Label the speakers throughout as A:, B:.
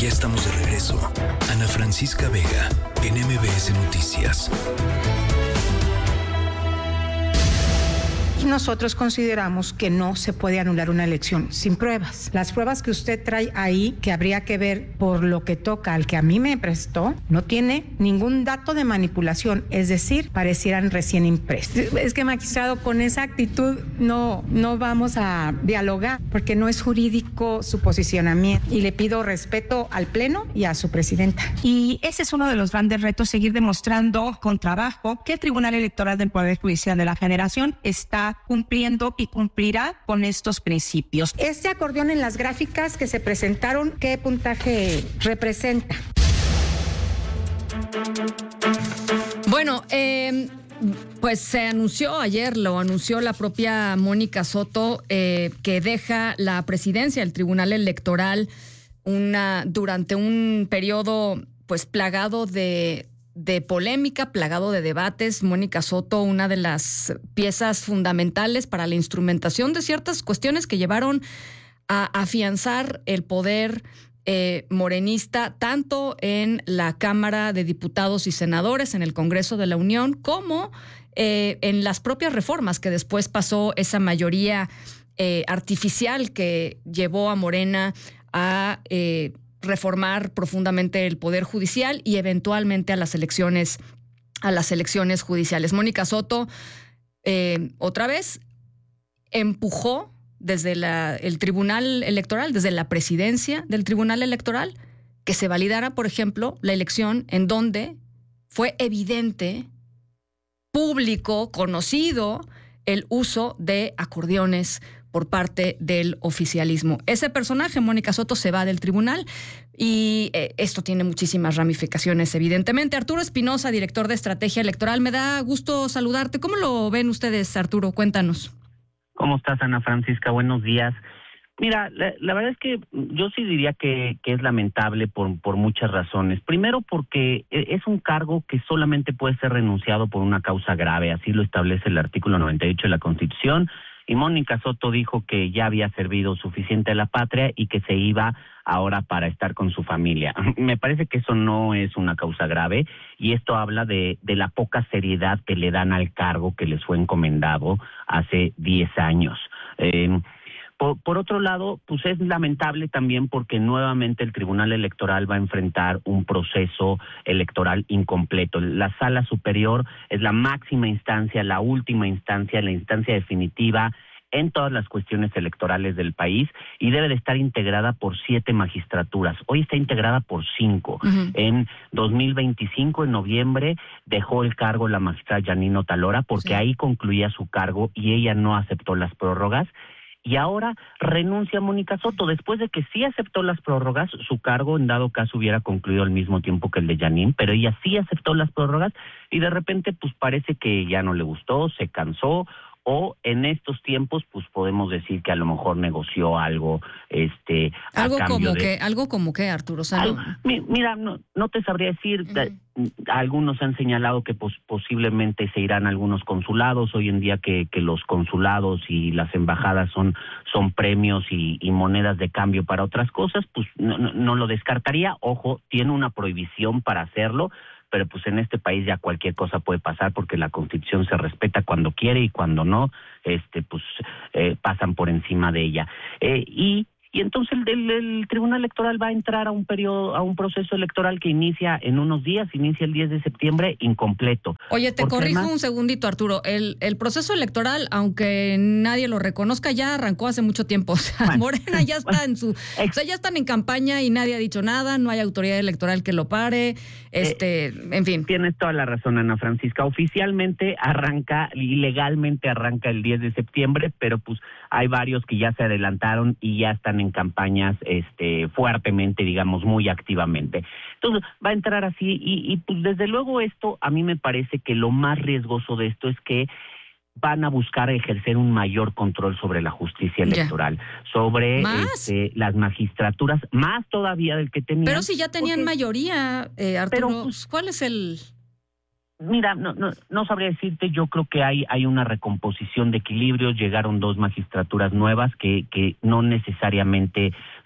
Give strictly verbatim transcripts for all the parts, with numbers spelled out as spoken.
A: Ya estamos de regreso. Ana Francisca Vega, en M B S Noticias.
B: Nosotros consideramos que no se puede anular una elección sin pruebas. Las pruebas que usted trae ahí, que habría que ver por lo que toca al que a mí me prestó, no tiene ningún dato de manipulación, es decir, parecieran recién impresos. Es que, magistrado, con esa actitud no, no vamos a dialogar, porque no es jurídico su posicionamiento, y le pido respeto al Pleno y a su presidenta.
C: Y ese es uno de los grandes retos, seguir demostrando con trabajo que el Tribunal Electoral del Poder Judicial de la Federación está cumpliendo y cumplirá con estos principios.
B: Este acordeón en las gráficas que se presentaron, ¿qué puntaje representa?
D: Bueno, eh, pues se anunció ayer, lo anunció la propia Mónica Soto, eh, que deja la presidencia del Tribunal Electoral una, durante un periodo pues plagado de... de polémica, plagado de debates. Mónica Soto, una de las piezas fundamentales para la instrumentación de ciertas cuestiones que llevaron a afianzar el poder eh, morenista, tanto en la Cámara de Diputados y Senadores, en el Congreso de la Unión, como eh, en las propias reformas que después pasó esa mayoría eh, artificial que llevó a Morena a... Eh, reformar profundamente el Poder Judicial y eventualmente a las elecciones, a las elecciones judiciales. Mónica Soto, eh, otra vez, empujó desde la, el Tribunal Electoral, desde la presidencia del Tribunal Electoral, que se validara, por ejemplo, la elección en donde fue evidente, público, conocido, el uso de acordeones por parte del oficialismo. Ese personaje, Mónica Soto, se va del tribunal y eh, esto tiene muchísimas ramificaciones, evidentemente. Arturo Espinosa, director de Estrategia Electoral, me da gusto saludarte. ¿Cómo lo ven ustedes, Arturo? Cuéntanos.
E: ¿Cómo estás, Ana Francisca? Buenos días. Mira, la, la verdad es que yo sí diría que, que es lamentable por, por muchas razones. Primero, porque es un cargo que solamente puede ser renunciado por una causa grave, así lo establece el artículo noventa y ocho de la Constitución, y Mónica Soto dijo que ya había servido suficiente a la patria y que se iba ahora para estar con su familia. Me parece que eso no es una causa grave y esto habla de, de la poca seriedad que le dan al cargo que les fue encomendado hace diez años. Eh, Por, por otro lado, pues es lamentable también porque nuevamente el Tribunal Electoral va a enfrentar un proceso electoral incompleto. La Sala Superior es la máxima instancia, la última instancia, la instancia definitiva en todas las cuestiones electorales del país y debe de estar integrada por siete magistraturas. Hoy está integrada por cinco. Uh-huh. En dos mil veinticinco, en noviembre, dejó el cargo la magistrada Janine Otalora porque sí. ahí concluía su cargo y ella no aceptó las prórrogas. Y ahora renuncia Mónica Soto, después de que sí aceptó las prórrogas, su cargo en dado caso hubiera concluido al mismo tiempo que el de Janine, pero ella sí aceptó las prórrogas y de repente pues parece que ya no le gustó, se cansó, o en estos tiempos pues podemos decir que a lo mejor negoció algo este a
D: algo
E: cambio
D: como
E: de...
D: que algo como que Arturo, o sea,
E: Algo,
D: no...
E: mi, mira no no te sabría decir. Uh-huh. Algunos han señalado que pues, posiblemente se irán a algunos consulados hoy en día que, que los consulados y las embajadas son son premios y, y monedas de cambio para otras cosas, pues no, no, no lo descartaría. Ojo, tiene una prohibición para hacerlo, pero pues en este país ya cualquier cosa puede pasar porque la Constitución se respeta cuando quiere y cuando no, este pues eh, pasan por encima de ella. Eh, y Y entonces el, el, el Tribunal Electoral va a entrar a un periodo, a un proceso electoral que inicia en unos días, inicia el diez de septiembre, incompleto.
D: Oye, te corrijo además... un segundito, Arturo. El, el proceso electoral, aunque nadie lo reconozca, ya arrancó hace mucho tiempo. O sea, bueno, Morena ya está en su... O sea, ya están en campaña y nadie ha dicho nada, no hay autoridad electoral que lo pare, este, eh, en fin.
E: Tienes toda la razón, Ana Francisca. Oficialmente arranca, legalmente arranca el diez de septiembre, pero pues hay varios que ya se adelantaron y ya están en campañas este fuertemente, digamos, muy activamente. Entonces, va a entrar así y, y pues desde luego esto, a mí me parece que lo más riesgoso de esto es que van a buscar ejercer un mayor control sobre la justicia electoral, yeah. sobre este, las magistraturas, más todavía del que tenían.
D: Pero si ya tenían porque, mayoría, eh, Arturo, pero, pues, ¿cuál es el...?
E: Mira, no, no, no sabría decirte, yo creo que hay, hay una recomposición de equilibrios, llegaron dos magistraturas nuevas que, que no necesariamente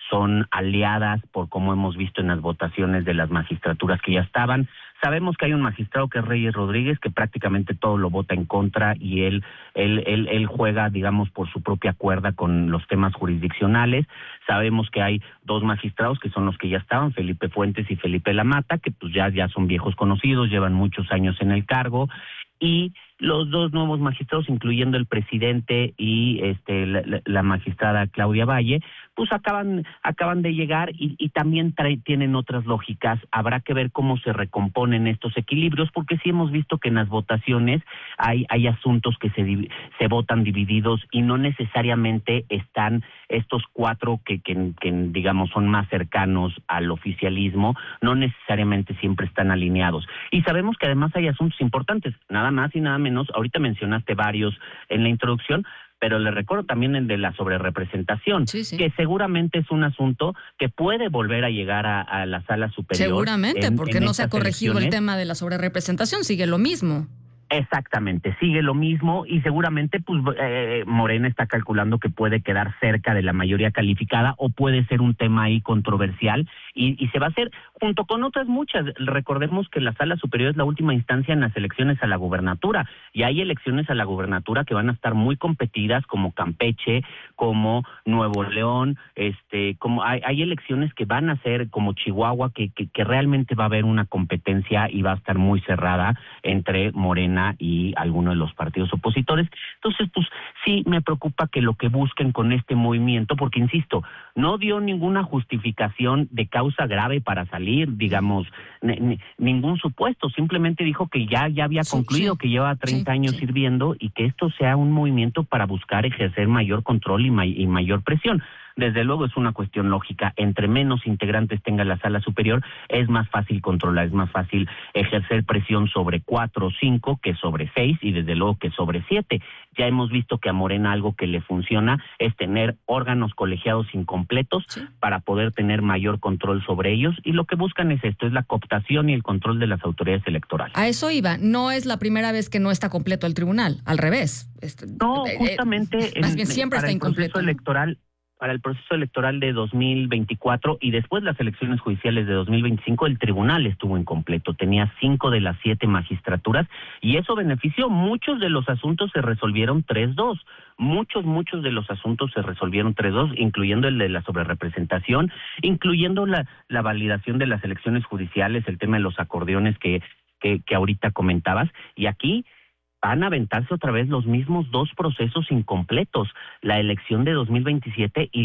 E: son aliadas por como hemos visto en las votaciones de las magistraturas que ya estaban. Sabemos que hay un magistrado que es Reyes Rodríguez, que prácticamente todo lo vota en contra y él, él, él, él juega, digamos, por su propia cuerda con los temas jurisdiccionales. Sabemos que hay dos magistrados que son los que ya estaban, Felipe Fuentes y Felipe Lamata, que pues ya, ya son viejos conocidos, llevan muchos años en el cargo, y los dos nuevos magistrados, incluyendo el presidente y este la, la, la magistrada Claudia Valle, pues acaban acaban de llegar y, y también trae, tienen otras lógicas. Habrá que ver cómo se recomponen estos equilibrios, porque sí hemos visto que en las votaciones hay hay asuntos que se se votan divididos y no necesariamente están estos cuatro que, que, que digamos son más cercanos al oficialismo, no necesariamente siempre están alineados. Y sabemos que además hay asuntos importantes, nada más y nada menos, ahorita mencionaste varios en la introducción, pero le recuerdo también el de la sobrerepresentación, sí, sí. que seguramente es un asunto que puede volver a llegar a, a la sala superior.
D: Seguramente, en, porque en no se ha corregido elecciones. El tema de la sobrerepresentación, sigue lo mismo.
E: Exactamente, sigue lo mismo y seguramente pues eh, Morena está calculando que puede quedar cerca de la mayoría calificada o puede ser un tema ahí controversial y, y se va a hacer junto con otras muchas. Recordemos que la Sala Superior es la última instancia en las elecciones a la gubernatura y hay elecciones a la gubernatura que van a estar muy competidas, como Campeche, como Nuevo León, este, como hay, hay elecciones que van a ser como Chihuahua, que, que, que realmente va a haber una competencia y va a estar muy cerrada entre Morena y algunos de los partidos opositores. Entonces, pues sí me preocupa que lo que busquen con este movimiento, porque insisto, no dio ninguna justificación de causa grave para salir, digamos, n- ningún supuesto, simplemente dijo que ya, ya había sí, concluido, sí. que lleva treinta sí, años sí. sirviendo y que esto sea un movimiento para buscar ejercer mayor control y, may- y mayor presión. Desde luego es una cuestión lógica, entre menos integrantes tenga la Sala Superior, es más fácil controlar, es más fácil ejercer presión sobre cuatro o cinco que sobre seis y desde luego que sobre siete. Ya hemos visto que a Morena algo que le funciona es tener órganos colegiados incompletos sí. para poder tener mayor control sobre ellos y lo que buscan es esto, es la cooptación y el control de las autoridades electorales.
D: A eso iba, no es la primera vez que no está completo el tribunal, al revés.
E: No, justamente
D: eh, más bien siempre
E: para
D: está
E: el
D: incompleto.
E: Proceso electoral Para el proceso electoral de dos mil veinticuatro y después las elecciones judiciales de dos mil veinticinco, el tribunal estuvo incompleto, tenía cinco de las siete magistraturas y eso benefició. Muchos de los asuntos se resolvieron tres dos, muchos, muchos de los asuntos se resolvieron tres dos, incluyendo el de la sobrerepresentación, incluyendo la, la validación de las elecciones judiciales, el tema de los acordeones que, que, que ahorita comentabas, y aquí van a aventarse otra vez los mismos dos procesos incompletos, la elección de dos mil veintisiete y